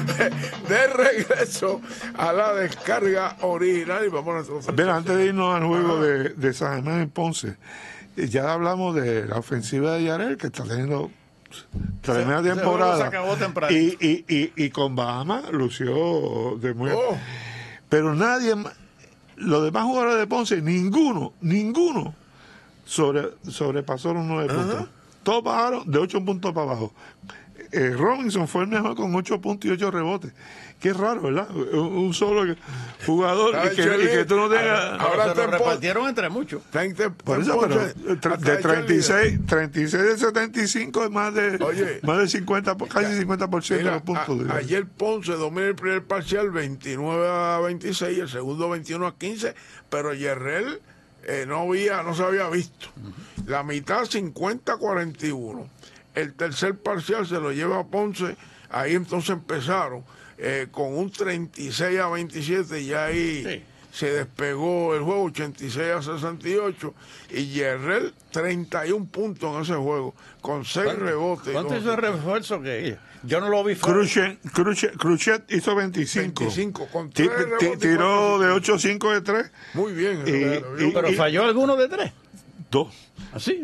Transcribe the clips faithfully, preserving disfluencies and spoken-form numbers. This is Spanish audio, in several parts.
de regreso a la descarga original y vamos a nuestro... Bien, antes de irnos al juego de, de San Germán en Ponce, ya hablamos de la ofensiva de Yarel, que está teniendo tremenda Se- temporada. se acabó temprano. y, y, y, y con Bahamas lució de muy... Oh. Pero nadie más, los demás jugadores de Ponce, ninguno, ninguno sobre, sobrepasó los nueve puntos. Todos bajaron de ocho puntos para abajo. Eh, Robinson fue el mejor con ocho puntos y ocho rebotes. Qué raro, ¿verdad? Un, un solo jugador y que, y que tú no tengas... Ahora se lo te repartieron entre muchos. Por eso, pero eh, de treinta y seis, treinta y seis de setenta y cinco es más de, Oye, más de cincuenta, casi cincuenta por ciento de los puntos. A, ayer Ponce domina el primer parcial veintinueve a veintiséis, el segundo veintiuno a quince, pero Yerrel eh, no había, no se había visto. La mitad cincuenta a cuarenta y uno. El tercer parcial se lo lleva a Ponce, ahí entonces empezaron eh, con un treinta y seis a veintisiete, y ahí Sí. se despegó el juego, ochenta y seis a sesenta y ocho, y Yerrel treinta y uno puntos en ese juego, con seis rebotes. ¿Cuánto y hizo el refuerzo que yo no lo vi? Cruchet, Cruchet, Cruchet hizo veinticinco. veinticinco, con Ti- tres ti- rebotes y Tiró cuatro de ocho cinco de tres, Muy bien. Y- eso, y- Pero falló alguno de tres. dos. Así,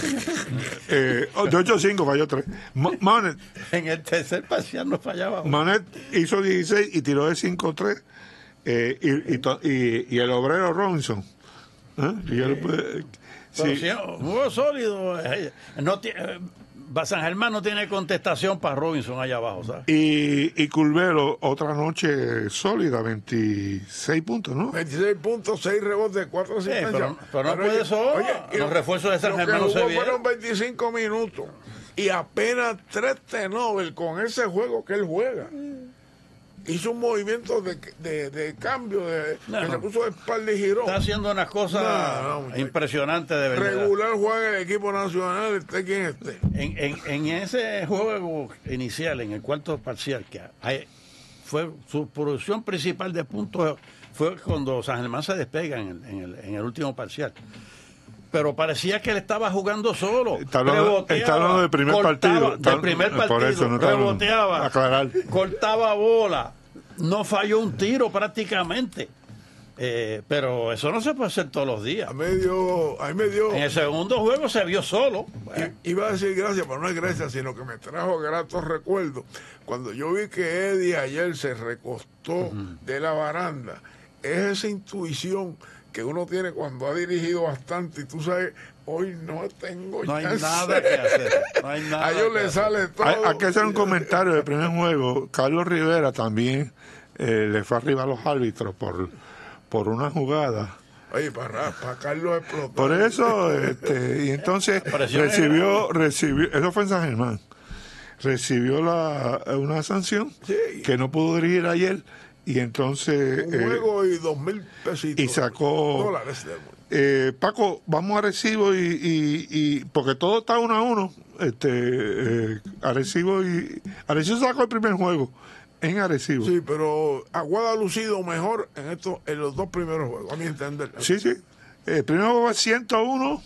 Eh, de ocho cinco falló tres. Ma- Manet, en el tercer parcial no fallaba. Manet hizo dieciséis y tiró de cinco tres. Eh, y, y, to- y, y el obrero Robinson. ¿eh? Y él, pues, Pero sí. sí, un juego sólido. eh, No ti- eh, San Germán no tiene contestación para Robinson allá abajo, ¿sabes? Y, y Culvero, otra noche sólida, veintiséis puntos, ¿no? veintiséis puntos, seis rebotes, cuatro Sí, asistencias. pero, pero no puede oye, solo. oye, y Los lo- refuerzos de San lo Germán que no se jugó vieron. fueron veinticinco minutos y apenas tres T-Nobel con ese juego que él juega. Hizo un movimiento de, de, de cambio, de, No, que no. se puso de espalda y giró. Está haciendo unas cosas No, no, muchacho. impresionantes de verdad. Regular juega el equipo nacional, esté quien esté. En, en, en ese juego inicial, en el cuarto parcial, que hay- fue su producción principal de puntos fue cuando San Germán se despega en el, en el, en el último parcial. Pero parecía que él estaba jugando solo. Está hablando, Reboteaba, está hablando del primer cortaba- partido. Del Está- primer por partido. eso no está- Reboteaba. aclarar. Cortaba bola. No falló un tiro prácticamente. Eh, pero eso no se puede hacer todos los días. A medio, ahí me dio. En el segundo juego se vio solo. Bueno, I- Iba a decir gracias, pero no es gracias, sino que me trajo gratos recuerdos. Cuando yo vi que Eddie ayer se recostó de la baranda, es esa intuición que uno tiene cuando ha dirigido bastante y tú sabes, hoy no tengo no hay chance. nada que hacer. No hay nada A ellos que les hacer. sale todo. Hay, hay que hacer un comentario del primer juego. Carlos Rivera también eh, le fue arriba a los árbitros por, por una jugada. Oye, para, para Carlos explotó. Por eso, este, y entonces Pareció recibió, recibió, eso fue en San Germán, recibió la, una sanción Sí. que no pudo dirigir ayer, y entonces Un eh, juego y dos mil pesitos. y sacó- Dólares. eh, Paco, vamos a Arecibo y, y, y porque todo está uno a uno, este eh, Arecibo y Arecibo sacó el primer juego en Arecibo. Sí, pero Aguada ha lucido mejor en estos, en los dos primeros juegos, a mi entender. Sí, sí. El primer juego fue ciento uno.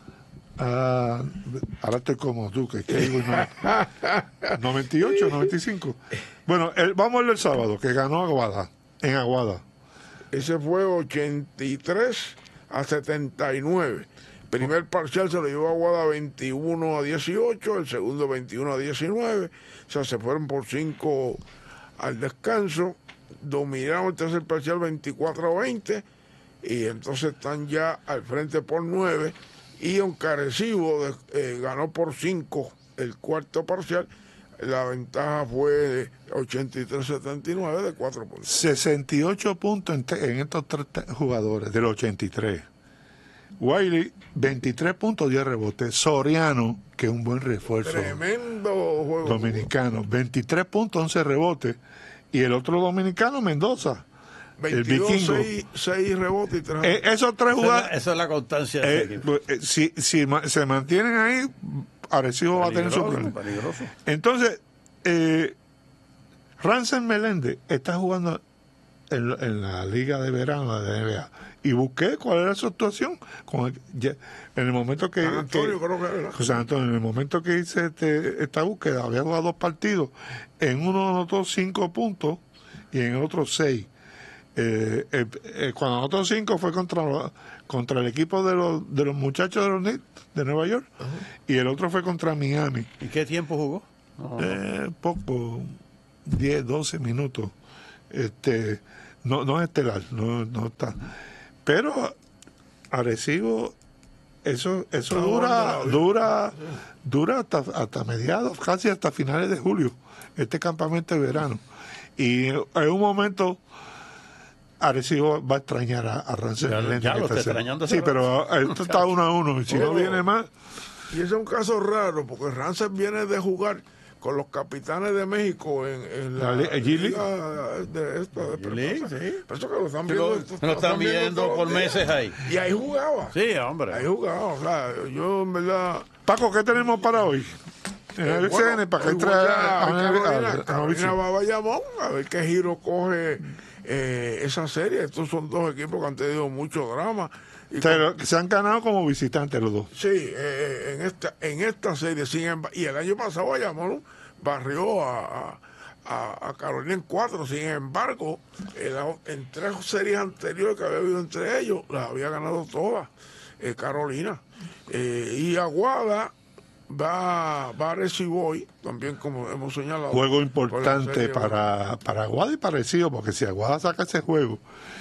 Ah, ahora estoy como tú, que, que digo, no, noventa y ocho, noventa y cinco. Bueno, el, vamos a ver el sábado, que ganó Aguada, en Aguada. Ese fue ochenta y tres a setenta y nueve. Primer parcial se lo llevó Aguada veintiuno a dieciocho, el segundo veintiuno a diecinueve. O sea, se fueron por cinco al descanso. Dominaron el tercer parcial veinticuatro a veinte. Y entonces están ya al frente por nueve. Y Arecibo eh, ganó por cinco el cuarto parcial. La ventaja fue de ochenta y tres a setenta y nueve de cuatro puntos. sesenta y ocho puntos en, te- en estos tres te- jugadores, del ochenta y tres. Wiley, veintitrés puntos, diez rebotes. Soriano, que es un buen refuerzo Tremendo juego. dominicano, veintitrés puntos, once rebotes. Y el otro dominicano, Mendoza, el veintidós, vikingo. seis rebotes y tres. Eh, esos tres Esa es la- jugadores, esa es la constancia de ese eh, equipo. eh, si, si ma- se mantienen ahí, Arecibo va a tener su Peligroso, problema. peligroso. Entonces, eh, Ransen Meléndez está jugando en, en la liga de verano de la N B A y busqué cuál era su actuación con el, ya, en el momento que, San Antonio, que creo que era. José Antonio, en el momento que hice este, esta búsqueda había jugado dos partidos, en uno anotó cinco puntos y en el otro seis. Eh, eh, eh, cuando anotó cinco fue contra contra el equipo de los de los muchachos de los Knicks de Nueva York. Uh-huh. Y el otro fue contra Miami. ¿Y qué tiempo jugó? No, eh, poco, diez, doce minutos. Este, no, no es estelar, no, no está. Pero Arecibo, eso, eso dura, dura, dura hasta, hasta mediados, casi hasta finales de julio, este campamento de verano. Y en un momento Arecibo va a extrañar a, a Rancel. Ya, ya lo está extrañando. Sí, pero esto está uno a uno, y si oh, no viene más. Y ese es un caso raro, porque Rancel viene de jugar con los Capitanes de México en, en la, la liga de esta de sí. Pero eso que lo están viendo, lo, lo, lo están viendo, viendo por meses ahí. Y ahí jugaba. Sí, hombre. Ahí jugaba, o sea, yo en verdad. Paco, ¿qué tenemos para hoy? En el C N, para que entre a, a, Carolina, a, Carolina va a Bayamón, a ver qué giro coge eh, esa serie. Estos son dos equipos que han tenido mucho drama. Y Pero con, se han ganado como visitantes los dos. Sí, eh, en esta en esta serie, sin embargo, y el año pasado Bayamón barrió a, a, a Carolina en cuatro. Sin embargo, en, en tres series anteriores que había habido entre ellos, las había ganado todas eh, Carolina. Eh, y Aguada va, va a Arecibo hoy, también como hemos señalado. Juego importante para, para Aguada y para Arecibo, porque si Aguada saca ese juego,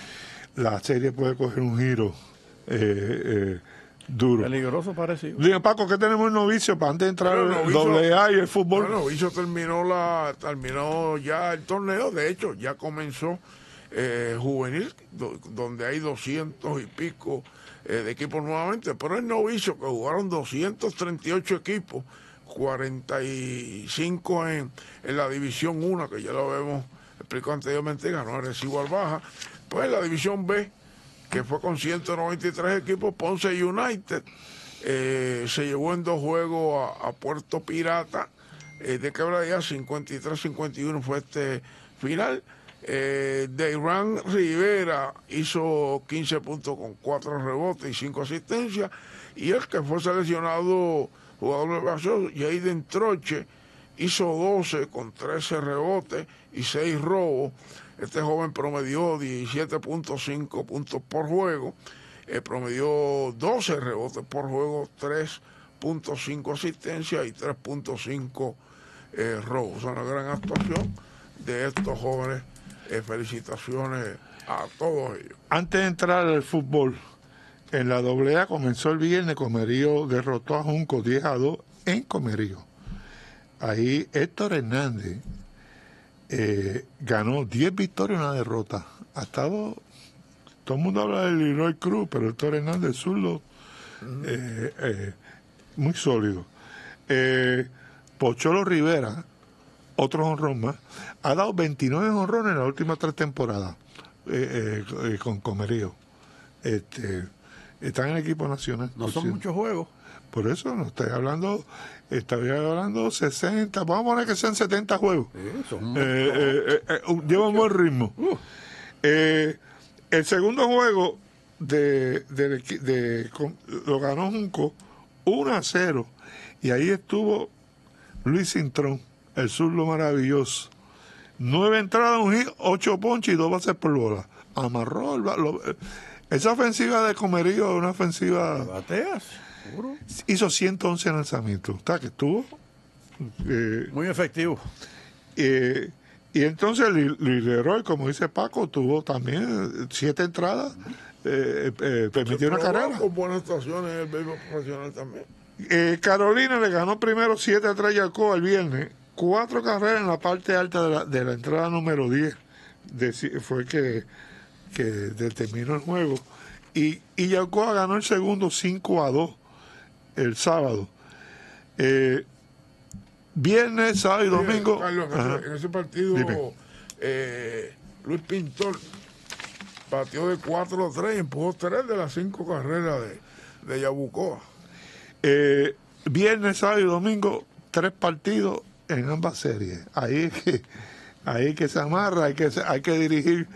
la serie puede coger un giro eh, eh, duro. Peligroso parecido. Diga, Paco, ¿qué tenemos en Novicio para antes de entrar el doble A y el fútbol? Bueno, Novicio terminó, la, terminó ya el torneo, de hecho, ya comenzó eh, juvenil, do, donde hay doscientos y pico eh, de equipos nuevamente, pero en Novicio, que jugaron doscientos treinta y ocho equipos, cuarenta y cinco en, en la División uno, que ya lo hemos explicado anteriormente, ganó Arecibo al Baja. Pues la División B, que fue con ciento noventa y tres equipos, Ponce United eh, se llevó en dos juegos a, a Puerto Pirata eh, de Quebradilla, cincuenta y tres cincuenta y uno fue este final. eh, Deirán Rivera hizo quince puntos con cuatro rebotes y cinco asistencias, y el que fue seleccionado jugador de base, Jaden Troche, hizo doce con trece rebotes y seis robos. Este joven promedió diecisiete punto cinco puntos por juego, eh, promedió doce rebotes por juego, tres punto cinco asistencias y tres punto cinco eh, robos. Una gran actuación de estos jóvenes. Eh, felicitaciones a todos ellos. Antes de entrar al fútbol, en la doble A comenzó el viernes. Comerío derrotó a Junco diez a dos en Comerío. Ahí Héctor Hernández Eh, ganó diez victorias y una derrota. Ha estado, todo el mundo habla de Leroy Cruz, pero Héctor Hernández zurdo, eh, eh, muy sólido. Eh, Pocholo Rivera, otro jonrón más, ha dado veintinueve jonrones en las últimas tres temporadas eh, eh, con Comerío. Este, está en el equipo nacional. No son muchos juegos. Por eso no estoy hablando, estoy hablando sesenta, vamos a poner que sean setenta juegos. Eso, eh, eh, eh, eh, lleva un buen ritmo. Uh. Eh, el segundo juego de, de, de, de, lo ganó Junco uno a cero, y ahí estuvo Luis Cintrón, el zurdo maravilloso. Nueve entradas, un hit, ocho ponches y dos bases por bola. Amarró el, lo, esa ofensiva de Comerío es una ofensiva. ¿Bateas? ¿Seguro? Hizo ciento once lanzamientos. Está que estuvo eh, muy efectivo. Eh, y entonces Luis Leroy, como dice Paco, tuvo también siete entradas, eh, eh, permitió una carrera. Con buenas actuaciones en el béisbol profesional también. Eh, Carolina le ganó primero siete a tres Yacoa el viernes, cuatro carreras en la parte alta de la, de la entrada número diez. De, fue que, que determinó el juego. Y, y Yacoa ganó el segundo cinco a dos el sábado. Eh, viernes, sábado y domingo. Carlos, en, ese, en ese partido, eh, Luis Pintor batió de cuatro a tres y empujó tres de las cinco carreras de, de Yabucoa. Eh, viernes, sábado y domingo, tres partidos en ambas series. Ahí es que, ahí que se amarra, hay que, hay que dirigir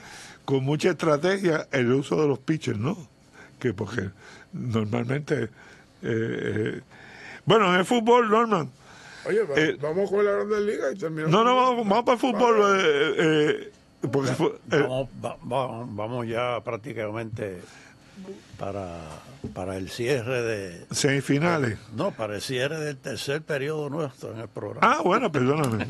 con mucha estrategia el uso de los pitchers, ¿no? Que porque normalmente... Eh, eh, bueno, en el fútbol, Norman... Oye, va, eh, vamos con la Grandes Ligas y terminamos. No, no, vamos, vamos para el fútbol. Vale. Eh, eh, porque, eh, vamos, va, va, vamos ya prácticamente para, para el cierre de... Semifinales. No, para el cierre del tercer periodo nuestro en el programa. Ah, bueno, perdóname.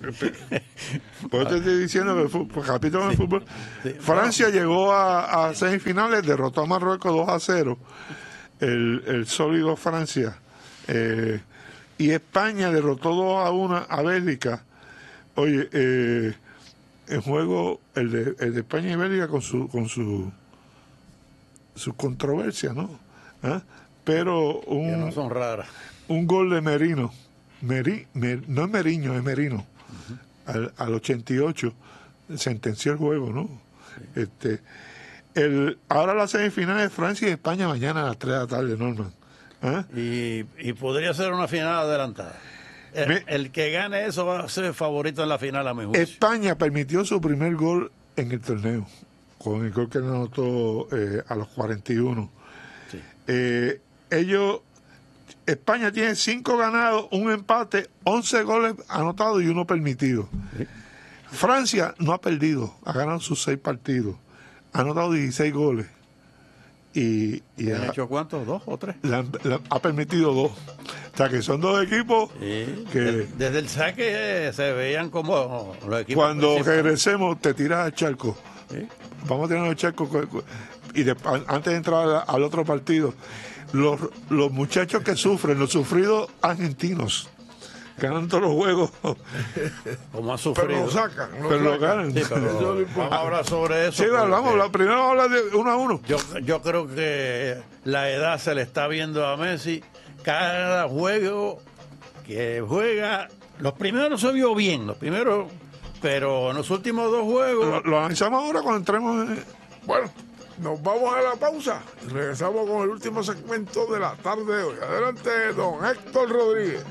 Pues te estoy diciendo que el fútbol, capítulo de fútbol. Sí, Francia bueno. llegó a, a semifinales, derrotó a Marruecos dos a cero. El, el sólido Francia. Eh, y España derrotó dos a uno a Bélgica. Oye, eh, el juego, el de, el de España y Bélgica con su con su su controversia, ¿no? ¿Ah? Pero un, que no son raras. Un gol de Merino, Meri, Mer, no es Meriño, es Merino, uh-huh. al, al ochenta y ocho sentenció el juego, ¿no? Sí. Este, el, ahora la semifinal de Francia y España mañana a las tres de la tarde, Norman. ¿Ah? Y, y podría ser una final adelantada. El, Me, el que gane eso va a ser favorito en la final, a mi juicio. España permitió su primer gol en el torneo, con el gol que anotó eh, a los cuarenta y uno. Sí. Eh, ellos, España tiene cinco ganados, un empate, once goles anotados y uno permitido. Sí. Francia no ha perdido, ha ganado sus seis partidos, ha anotado dieciséis goles. Y, y ¿Han ha, hecho cuántos? ¿Dos o tres? La, la, ha permitido dos. O sea, que son dos equipos sí, que... Desde, desde el saque eh, se veían como los equipos. Cuando regresemos, te tiras al charco. ¿Sí? Vamos a tirar al charco. Y de, antes de entrar al otro partido, los, los muchachos que sufren, los sufridos argentinos, ganan todos los juegos. Como ha sufrido. Pero lo sacan. Lo pero sacan. lo ganan. Sí, pero vamos a hablar sobre eso. Sí, hablamos, la, primero vamos a hablar de uno a uno. Yo, yo creo que la edad se le está viendo a Messi. Cada juego que juega, los primeros no se vio bien, los primeros, pero en los últimos dos juegos... Lo, lo analizamos ahora cuando entremos en... Bueno, nos vamos a la pausa y regresamos con el último segmento de la tarde de hoy. Adelante, don Héctor Rodríguez.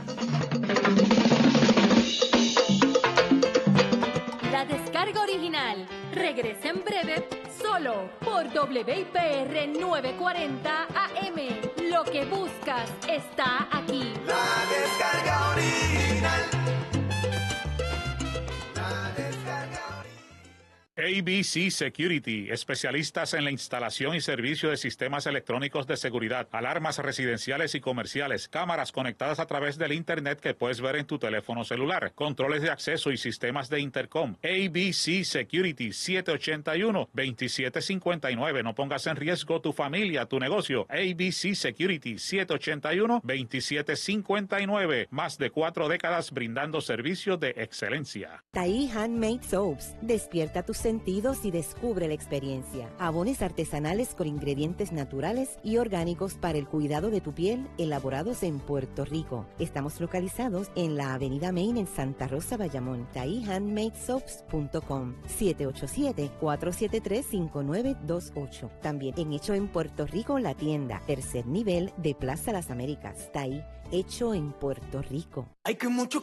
La descarga original regresa en breve solo por W I P R novecientos cuarenta A M. Lo que buscas está aquí. La descarga original. La descarga original. A B C Security, especialistas en la instalación y servicio de sistemas electrónicos de seguridad, alarmas residenciales y comerciales, cámaras conectadas a través del Internet que puedes ver en tu teléfono celular, controles de acceso y sistemas de intercom. A B C Security, siete ocho uno, dos siete cinco nueve. No pongas en riesgo tu familia, tu negocio. A B C Security, siete ocho uno, dos siete cinco nueve. Más de cuatro décadas brindando servicios de excelencia. Taí Handmade Soaps. Despierta tus sentidos y descubre la experiencia. Jabones artesanales con ingredientes naturales y orgánicos para el cuidado de tu piel, elaborados en Puerto Rico. Estamos localizados en la Avenida Main en Santa Rosa, Bayamón. taí handmade soaps punto com, siete ocho siete, cuatro siete tres, cinco nueve dos ocho. También en Hecho en Puerto Rico, la tienda, tercer nivel de Plaza Las Américas. Taí, hecho en Puerto Rico. Hay que mucho